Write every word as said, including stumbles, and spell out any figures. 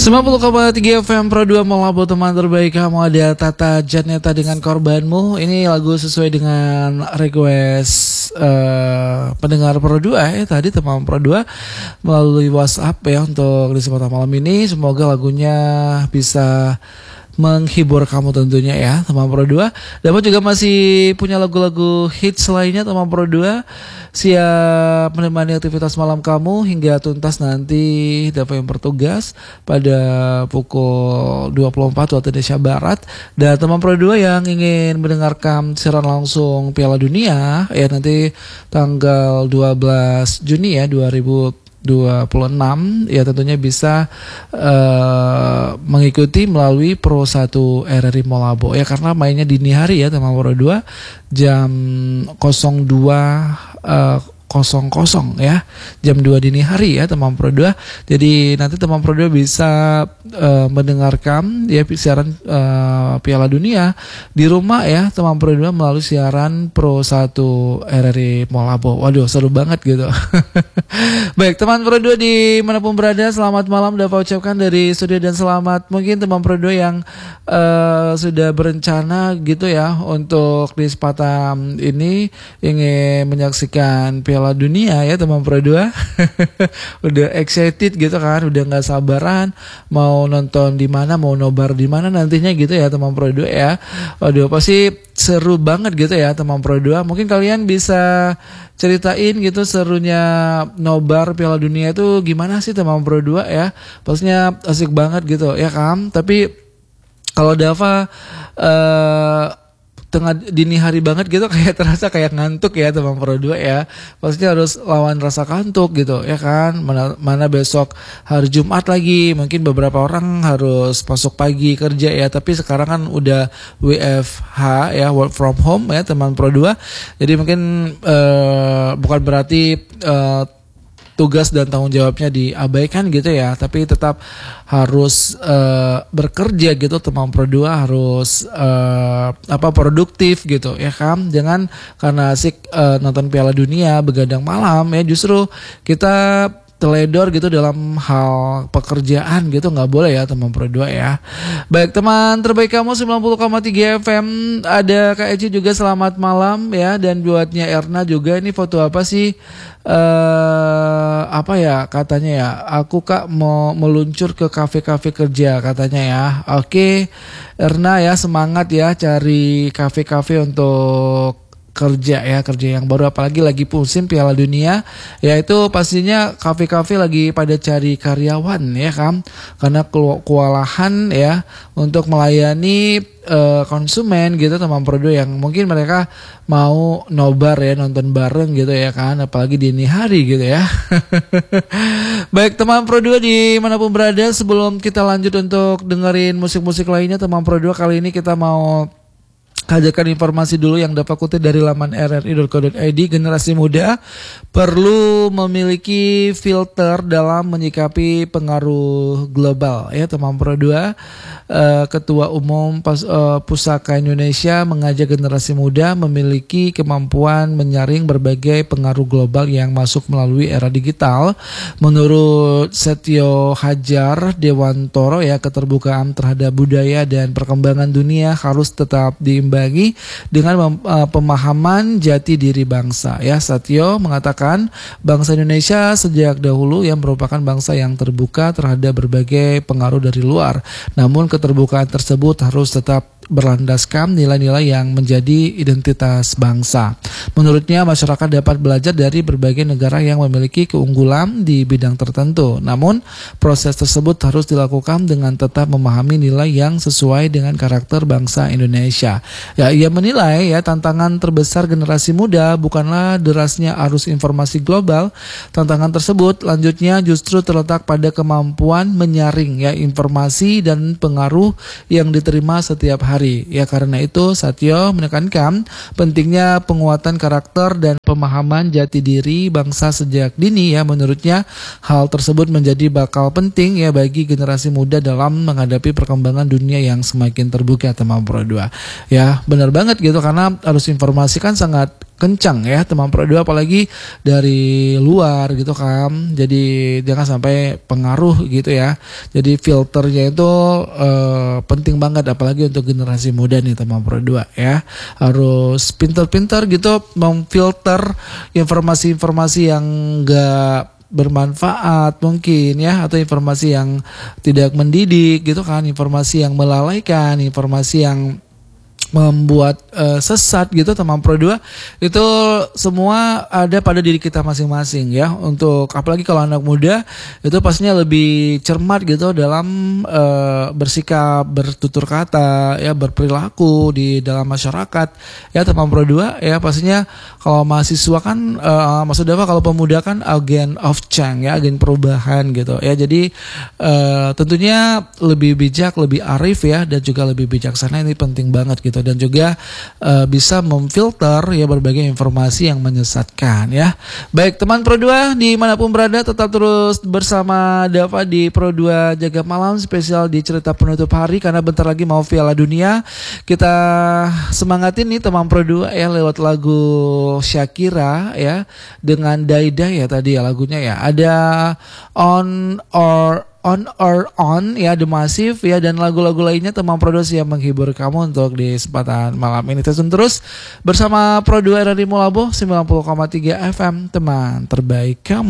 sembilan puluh koma tiga F M Pro dua Melabo, teman terbaik kamu. Ada Tata Janeta dengan Korbanmu. Ini lagu sesuai dengan request uh, pendengar Pro dua ya. Tadi teman Pro dua melalui WhatsApp ya untuk di kesempatan malam ini. Semoga lagunya bisa menghibur kamu tentunya ya teman Pro dua. Dapat juga masih punya lagu-lagu hits lainnya teman Pro dua. Siap menemani aktivitas malam kamu hingga tuntas nanti. Dapat yang bertugas pada pukul dua puluh empat waktu Indonesia Barat. Dan teman Pro dua yang ingin mendengarkan siaran langsung Piala Dunia ya nanti tanggal dua belas Juni ya dua ribu dua puluh enam ya tentunya bisa uh, mengikuti melalui Pro satu R R I Molabo ya, karena mainnya dini hari ya teman Pro dua jam nol dua uh, kosong kosong ya, jam dua dini hari ya teman Pro dua. Jadi nanti teman Pro dua bisa uh, mendengarkan ya siaran uh, Piala Dunia di rumah ya teman Pro dua melalui siaran Pro satu R R I Molabo. Waduh seru banget gitu. Baik teman Pro dua dimanapun berada, selamat malam dapat ucapkan dari studio, dan selamat mungkin teman Pro dua yang uh, sudah berencana gitu ya untuk di kesempatan ini ingin menyaksikan Piala Dunia ya teman Pro dua. Udah excited gitu kan, udah nggak sabaran mau nonton di mana, mau nobar di mana nantinya gitu ya teman Pro dua ya. Waduh pasti seru banget gitu ya teman Pro dua. Mungkin kalian bisa ceritain gitu serunya nobar Piala Dunia itu gimana sih teman Pro dua ya. Pastinya asik banget gitu ya kan. Tapi kalau Dava uh, tengah dini hari banget gitu kayak terasa kayak ngantuk ya teman Pro dua ya. Pastinya harus lawan rasa kantuk gitu ya kan. Mana, mana besok hari Jumat lagi, mungkin beberapa orang harus masuk pagi kerja ya, tapi sekarang kan udah W F H ya, work from home ya teman Pro dua. Jadi mungkin uh, bukan berarti uh, tugas dan tanggung jawabnya diabaikan gitu ya, tapi tetap harus uh, bekerja gitu teman Pro dua, harus uh, apa produktif gitu ya kan. Jangan karena asik uh, nonton Piala Dunia begadang malam ya justru kita teledor gitu dalam hal pekerjaan gitu, nggak boleh ya teman Pro dua ya. Baik teman terbaik kamu sembilan puluh koma tiga F M, ada Kak Eci juga selamat malam ya, dan buatnya Erna juga. Ini foto apa sih? Uh, apa ya katanya ya, aku Kak mau meluncur ke kafe-kafe kerja katanya ya. Oke Erna ya, semangat ya cari kafe-kafe untuk kerja ya, kerja yang baru, apalagi lagi musim Piala Dunia ya, itu pastinya kafe-kafe lagi pada cari karyawan ya kan, karena kewalahan ya untuk melayani uh, konsumen gitu teman Pro dua yang mungkin mereka mau nobar ya, nonton bareng gitu ya kan, apalagi dini hari gitu ya. Baik teman Pro dua dimanapun berada, sebelum kita lanjut untuk dengerin musik-musik lainnya teman Pro dua, kali ini kita mau hadirkan informasi dulu yang dapat kutip dari laman r r i dot co dot i d. Generasi muda perlu memiliki filter dalam menyikapi pengaruh global ya teman Pro dua. Uh, Ketua Umum Pas, uh, Pusaka Indonesia mengajak generasi muda memiliki kemampuan menyaring berbagai pengaruh global yang masuk melalui era digital. Menurut Setio Hajar Dewantoro ya, keterbukaan terhadap budaya dan perkembangan dunia harus tetap diimbangi dengan mem, uh, pemahaman jati diri bangsa ya. Setio mengatakan bangsa Indonesia sejak dahulu yang merupakan bangsa yang terbuka terhadap berbagai pengaruh dari luar. Namun keterbukaan tersebut harus tetap berlandaskan nilai-nilai yang menjadi identitas bangsa. Menurutnya masyarakat dapat belajar dari berbagai negara yang memiliki keunggulan di bidang tertentu. Namun proses tersebut harus dilakukan dengan tetap memahami nilai yang sesuai dengan karakter bangsa Indonesia. Ya, ia menilai ya tantangan terbesar generasi muda bukanlah derasnya arus informasi global. Tantangan tersebut lanjutnya justru terletak pada kemampuan menyaring ya informasi dan pengaruh yang diterima setiap hari. Ya, karena itu Satyo menekankan pentingnya penguatan karakter dan pemahaman jati diri bangsa sejak dini ya. Menurutnya hal tersebut menjadi bakal penting ya bagi generasi muda dalam menghadapi perkembangan dunia yang semakin terbuka teman Pro dua. Ya, benar banget gitu, karena arus informasi kan sangat kencang ya teman Pro dua, apalagi dari luar gitu kan, jadi jangan sampai pengaruh gitu ya. Jadi filternya itu uh, penting banget, apalagi untuk generasi muda nih teman Pro dua ya, harus pintar-pintar gitu memfilter informasi-informasi yang enggak bermanfaat mungkin ya, atau informasi yang tidak mendidik gitu kan, informasi yang melalaikan, informasi yang membuat uh, sesat gitu teman Pro dua. Itu semua ada pada diri kita masing-masing ya. Untuk apalagi kalau anak muda itu pastinya lebih cermat gitu dalam uh, bersikap, bertutur kata ya, berperilaku di dalam masyarakat ya teman Pro dua ya. Pastinya kalau mahasiswa kan uh, maksudnya apa, kalau pemuda kan agen of change ya, agen perubahan gitu ya. Jadi uh, tentunya lebih bijak, lebih arif ya, dan juga lebih bijaksana. Ini penting banget gitu, dan juga uh, bisa memfilter ya berbagai informasi yang menyesatkan ya. Baik teman Pro dua dimanapun berada, tetap terus bersama Dava di Pro dua Jaga Malam spesial di cerita penutup hari, karena bentar lagi mau Piala Dunia. Kita semangatin nih teman Pro dua ya lewat lagu Shakira ya, dengan Daida ya tadi ya lagunya ya. Ada On or On or On ya, The Massive ya, dan lagu-lagu lainnya teman produksi yang menghibur kamu untuk di kesempatan malam ini. Terus terus bersama Pro dua R R I Mulabo sembilan puluh koma tiga F M, teman terbaik kamu.